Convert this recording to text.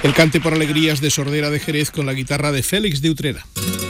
El cante por alegrías de Sordera de Jerez con la guitarra de Félix de Utrera.